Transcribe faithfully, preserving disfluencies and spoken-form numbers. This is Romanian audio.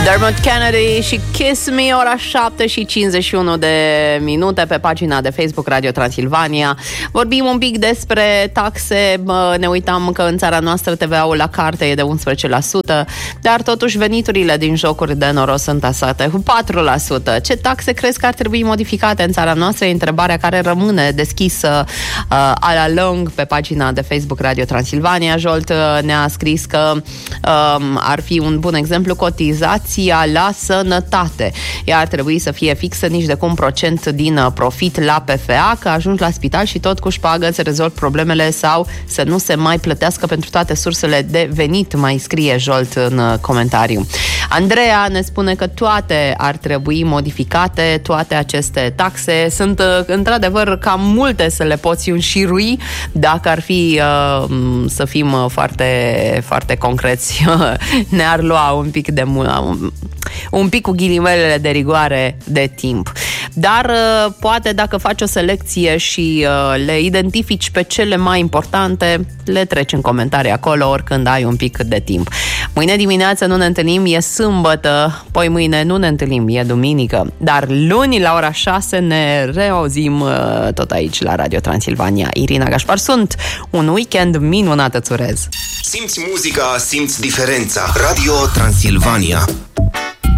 Dermot Kennedy și Kiss Me, ora șapte și cincizeci și unu de minute pe pagina de Facebook Radio Transilvania. Vorbim un pic despre taxe. Ne uitam că în țara noastră T V A-ul la carte e de unsprezece la sută, dar totuși veniturile din jocuri de noroc sunt tasate cu patru la sută. Ce taxe crezi că ar trebui modificate în țara noastră? E întrebarea care rămâne deschisă uh, a la lung pe pagina de Facebook Radio Transilvania. Jolt uh, ne-a scris că uh, ar fi un bun exemplu cotizați la sănătate. Ea ar trebui să fie fixă nici de cum procent din profit la P F A, că ajungi la spital și tot cu șpagă îți rezolvi problemele sau să nu se mai plătească pentru toate sursele de venit, mai scrie Jolt în comentariu. Andreea ne spune că toate ar trebui modificate, toate aceste taxe. Sunt într-adevăr cam multe să le poți înșirui dacă ar fi să fim foarte, foarte concreți. Ne-ar lua un pic de mult, un pic cu ghilimelele de rigoare de timp. Dar poate dacă faci o selecție și le identifici pe cele mai importante, le treci în comentarii acolo oricând ai un pic de timp. Mâine dimineață nu ne întâlnim, e sâmbătă, poi mâine nu ne întâlnim, e duminică, dar luni la ora șase ne reauzim tot aici la Radio Transilvania. Irina Gașpar sunt, un weekend minunat îți urez. Simți muzica, simți diferența. Radio Transilvania.